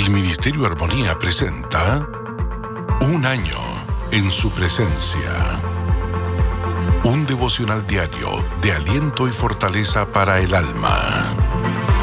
El Ministerio Armonía presenta Un año en su presencia. Un devocional diario de aliento y fortaleza para el alma.